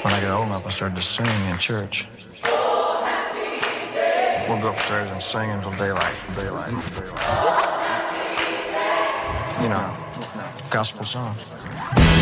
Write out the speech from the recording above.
When I got old enough, I started to sing in church. We'll go upstairs and sing until daylight. You know, gospel songs.